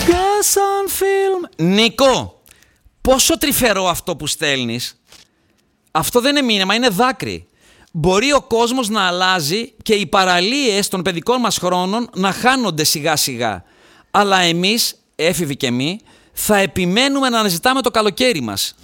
Σαν φιλμ. Νίκο, πόσο τρυφερό αυτό που στέλνεις. Αυτό δεν είναι μήνυμα, είναι δάκρυ. Μπορεί ο κόσμος να αλλάζει και οι παραλίες των παιδικών μας χρόνων να χάνονται σιγά σιγά. Αλλά εμείς, έφηβοι και εμείς, θα επιμένουμε να αναζητάμε το καλοκαίρι μας.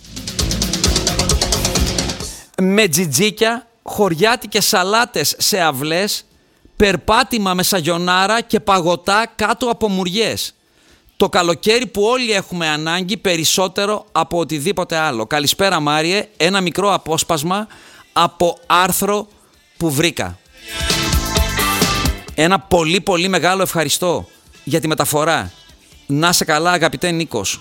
Με τζιτζίκια, χωριάτικες σαλάτες σε αυλές, περπάτημα με σαγιονάρα και παγωτά κάτω από μουριές. Το καλοκαίρι που όλοι έχουμε ανάγκη περισσότερο από οτιδήποτε άλλο. Καλησπέρα Μάριε, ένα μικρό απόσπασμα από άρθρο που βρήκα. Ένα πολύ πολύ μεγάλο ευχαριστώ για τη μεταφορά. Να σε καλά αγαπητέ Νίκος.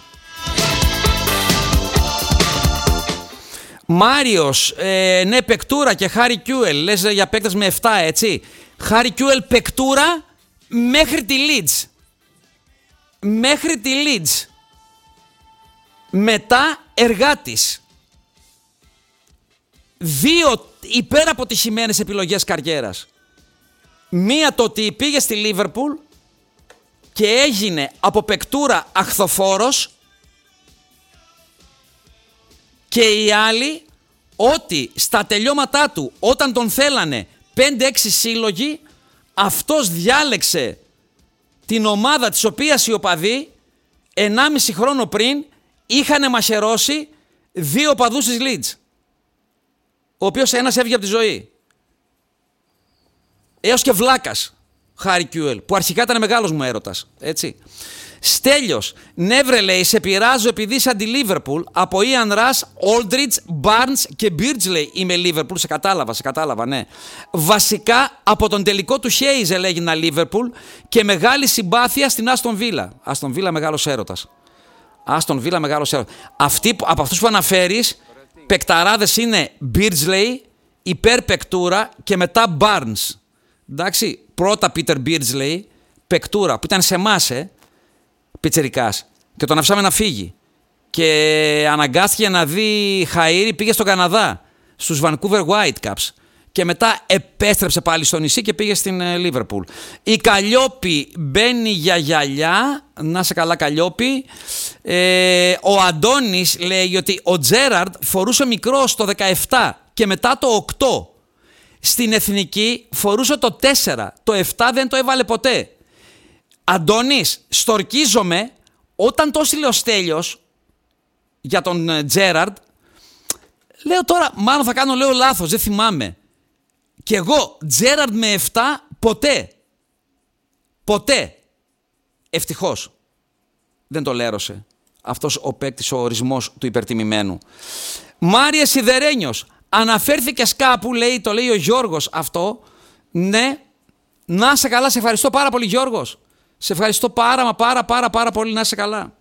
Μάριος, ναι, Πεκτούρα και Χάρι Κιούελ. Λες για παίκτες με 7, έτσι. Χάρι Κιούελ, Πεκτούρα μέχρι τη Leeds. Μέχρι τη Leeds. Μετά Εργάτης. 2 υπεραποτυχημένες επιλογές καριέρας. Μία το ότι πήγε στη Λίβερπουλ και έγινε από Πεκτούρα αχθοφόρος, και η άλλη ότι στα τελειώματά του όταν τον θέλανε 5-6 σύλλογοι, αυτός διάλεξε την ομάδα της οποίας οι οπαδοί 1,5 χρόνο πριν είχαν μαχαιρώσει 2 οπαδούς της Leeds, ο οποίος ένας έβγε από τη ζωή. Έως και βλάκας, Χάρι Κιούελ, που αρχικά ήταν μεγάλος μου έρωτας, έτσι. Στέλιος, ναι βρε λέει, σε πειράζω επειδή είσαι αντι-Liverpool, από Ιαν Ρας, Όλντριτς, Μπάρνς και Μπίρτζλεϊ είμαι Liverpool, σε κατάλαβα, ναι. Βασικά από τον τελικό του Χέιζελ έγινα Liverpool και μεγάλη συμπάθεια στην Άστον Βίλα. Άστον Βίλα μεγάλος έρωτας. Άστον Βίλα μεγάλος έρωτας. Από αυτούς που αναφέρεις, παικταράδες είναι Μπίρτζλεϊ, υπέρ Πεκτούρα και μετά Μπάρνς. Εντάξει, πρώτα Πίτερ Μπίρτζλεϊ, Πεκτούρα, που ήταν σε εμάς, πιτσιρικάς, και τον αφήσαμε να φύγει. Και αναγκάστηκε να δει χαΐρι, πήγε στον Καναδά, στους Vancouver Whitecaps. Και μετά επέστρεψε πάλι στο νησί και πήγε στην Liverpool. Η Καλλιόπη μπαίνει για γυαλιά, να σε καλά Καλλιόπη. Ο Αντώνης λέει ότι ο Τζέραρντ φορούσε μικρό στο 17 και μετά το 8. Στην εθνική φορούσε το 4, το 7 δεν το έβαλε ποτέ. Αντώνης, στορκίζομαι όταν το έστειλε ο Στέλιος για τον Τζέραρντ. Λέω τώρα, μάλλον θα κάνω λάθος, δεν θυμάμαι. Και εγώ Τζέραρντ με 7 ποτέ. Ευτυχώς δεν το λέρωσε αυτός ο παίκτης, ο ορισμός του υπερτιμημένου. Μάριε Σιδερένιος, αναφέρθηκες κάπου, το λέει ο Γιώργος αυτό. Ναι, να σε καλά, σε ευχαριστώ πάρα πολύ Γιώργος. Σε ευχαριστώ πάρα πολύ, να είσαι καλά.